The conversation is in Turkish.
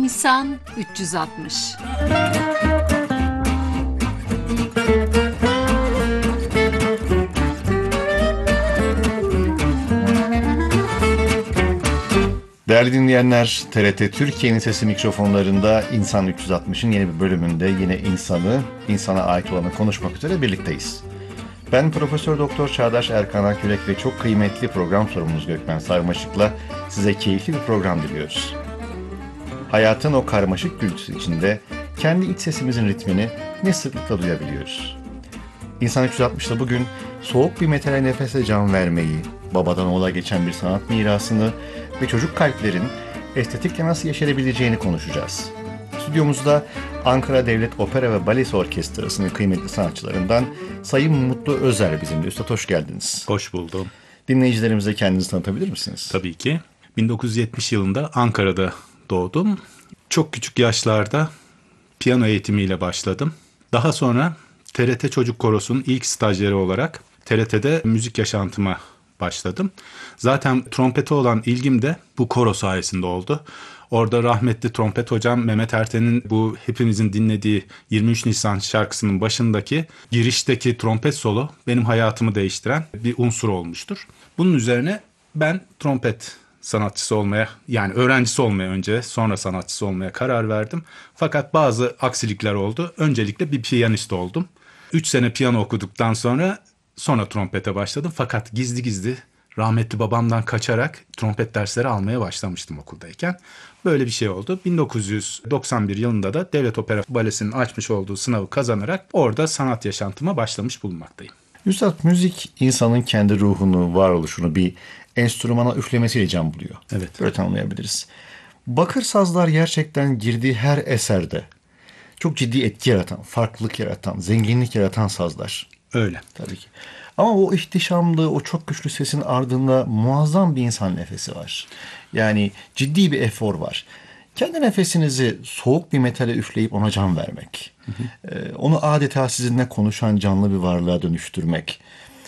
İnsan 360. Değerli dinleyenler, TRT Türkiye'nin sesi mikrofonlarında İnsan 360'ın yeni bir bölümünde yine insana ait olanı konuşmak üzere birlikteyiz. Ben Profesör Doktor Çağdaş Erkan Akürek ve çok kıymetli program sorumlumuz Gökmen Sarmaşık'la size keyifli bir program diliyoruz. Hayatın o karmaşık gürültüsü içinde kendi iç sesimizin ritmini ne sıklıkla duyabiliyoruz. İnsan 360'da bugün soğuk bir metale nefese can vermeyi, babadan oğula geçen bir sanat mirasını ve çocuk kalplerin estetikle nasıl yeşerebileceğini konuşacağız. Stüdyomuzda Ankara Devlet Opera ve Balesi Orkestrası'nın kıymetli sanatçılarından Sayın Mutlu Özer bizimle. Üstad hoş geldiniz. Hoş buldum. Dinleyicilerimize kendinizi tanıtabilir misiniz? Tabii ki. 1970 yılında Ankara'da doğdum. Çok küçük yaşlarda piyano eğitimiyle başladım. Daha sonra TRT Çocuk Korosu'nun ilk stajyeri olarak TRT'de müzik yaşantıma başladım. Zaten trompete olan ilgim de bu koro sayesinde oldu. Orada rahmetli trompet hocam Mehmet Erten'in bu hepimizin dinlediği 23 Nisan şarkısının başındaki girişteki trompet solo benim hayatımı değiştiren bir unsur olmuştur. Bunun üzerine ben trompet sanatçısı olmaya, yani öğrencisi olmaya önce, sonra sanatçısı olmaya karar verdim. Fakat bazı aksilikler oldu. Öncelikle bir piyanist oldum. 3 sene piyano okuduktan sonra trompete başladım. Fakat gizli gizli rahmetli babamdan kaçarak trompet dersleri almaya başlamıştım okuldayken. Böyle bir şey oldu. 1991 yılında da Devlet Opera Balesi'nin açmış olduğu sınavı kazanarak orada sanat yaşantıma başlamış bulunmaktayım. Üstad, müzik insanın kendi ruhunu, varoluşunu bir enstrümana üflemesiyle can buluyor. Evet. Böyle tanımlayabiliriz. Bakır sazlar gerçekten girdiği her eserde çok ciddi etki yaratan, farklılık yaratan, zenginlik yaratan sazlar. Öyle. Tabii ki. Ama o ihtişamlı, o çok güçlü sesin ardında muazzam bir insan nefesi var. Yani ciddi bir efor var. Kendi nefesinizi soğuk bir metale üfleyip ona can vermek, onu adeta sizinle konuşan canlı bir varlığa dönüştürmek,